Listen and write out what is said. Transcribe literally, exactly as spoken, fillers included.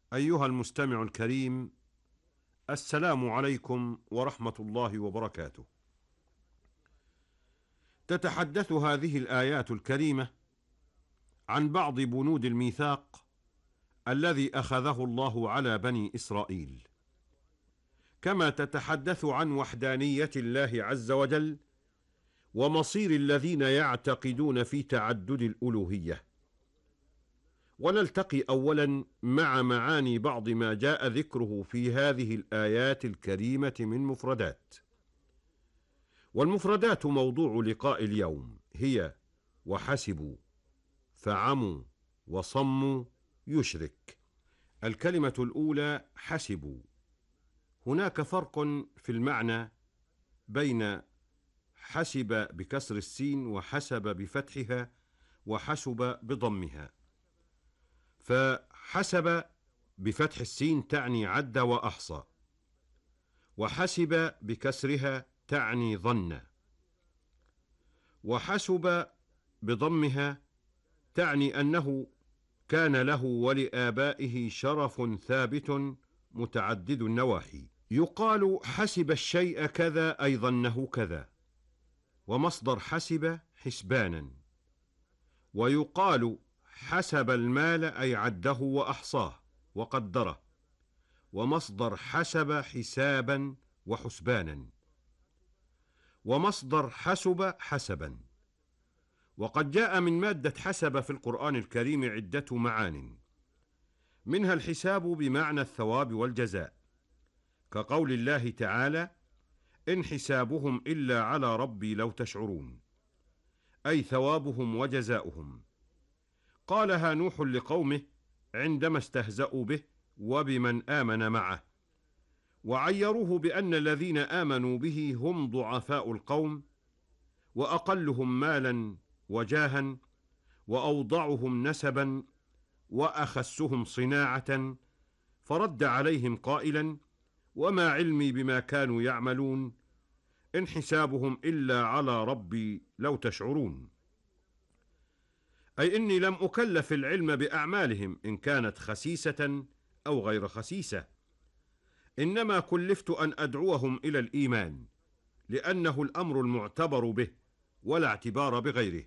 أيها المستمع الكريم، السلام عليكم ورحمة الله وبركاته. تتحدث هذه الآيات الكريمة عن بعض بنود الميثاق الذي أخذه الله على بني إسرائيل، كما تتحدث عن وحدانية الله عز وجل ومصير الذين يعتقدون في تعدد الألوهية. ونلتقي أولا مع معاني بعض ما جاء ذكره في هذه الآيات الكريمة من مفردات. والمفردات موضوع لقاء اليوم هي: وحسبوا، فعموا، وصموا، يشرك. الكلمة الأولى حسبوا. هناك فرق في المعنى بين حسب بكسر السين وحسب بفتحها وحسب بضمها. فحسب بفتح السين تعني عد وأحصى، وحسب بكسرها تعني ظن، وحسب بضمها تعني أنه كان له ولآبائه شرف ثابت متعدد النواحي. يقال حسب الشيء كذا أي ظنه كذا، ومصدر حسب حسبانا. ويقال حسب المال أي عده وأحصاه وقدره، ومصدر حسب حسابا وحسبانا، ومصدر حسب حسبا. وقد جاء من مادة حسب في القرآن الكريم عدة معان، منها الحساب بمعنى الثواب والجزاء، كقول الله تعالى: إن حسابهم إلا على ربي لو تشعرون، أي ثوابهم وجزاؤهم. قالها نوح لقومه عندما استهزأوا به وبمن آمن معه، وعيروه بأن الذين آمنوا به هم ضعفاء القوم، وأقلهم مالا وجاها، وأوضعهم نسبا، وأخسهم صناعة. فرد عليهم قائلا: وما علمي بما كانوا يعملون، إن حسابهم إلا على ربي لو تشعرون. أي إني لم أكلف العلم بأعمالهم إن كانت خسيسة أو غير خسيسة، إنما كلفت أن أدعوهم إلى الإيمان، لأنه الأمر المعتبر به ولا اعتبار بغيره.